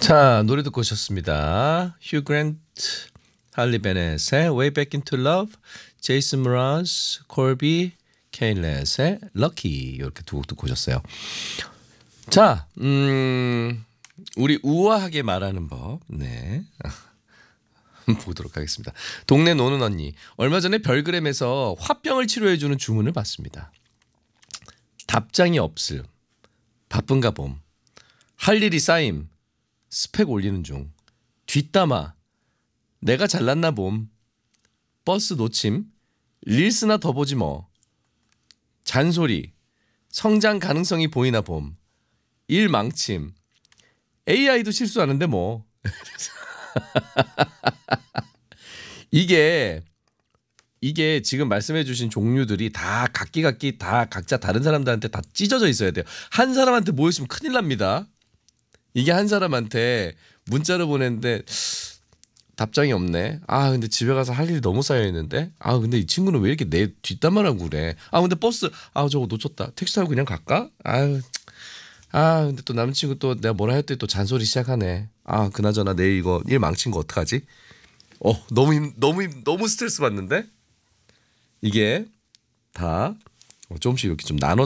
자, 노래 듣고 오셨습니다. 휴 그랜트, 할리 베넷의 Way Back Into Love, 제이슨 무라즈, 콜비, 케일렛의 Lucky 이렇게 두 곡 듣고 오셨어요. 자, 우리 우아하게 말하는 법, 네. 보도록 하겠습니다. 동네 노는 언니, 얼마 전에 별그램에서 화병을 치료해주는 주문을 받습니다. 답장이 없음, 바쁜가 봄, 할 일이 쌓임, 스펙 올리는 중, 뒷담화, 내가 잘났나 봄, 버스 놓침, 릴스나 더 보지 뭐, 잔소리, 성장 가능성이 보이나 봄, 일 망침, AI도 실수하는데 뭐. 이게 지금 말씀해 주신 종류들이 다 각기 다 각자 다른 사람들한테 다 찢어져 있어야 돼요. 한 사람한테 모였으면 큰일 납니다. 이게 한 사람한테 문자를 보냈는데 답장이 없네. 아 근데 집에 가서 할 일이 너무 쌓여 있는데. 아 근데 이 친구는 왜 이렇게 내 뒷담화라고 그래. 아 근데 버스 저거 놓쳤다. 택시 타고 그냥 갈까? 근데 또 남친구 또 내가 뭐라 했더니 또 잔소리 시작하네. 아 그나저나 내일 이거 일 망친 거 어떡하지? 너무 스트레스 받는데. 이게 다 조금씩 이렇게 좀 나눠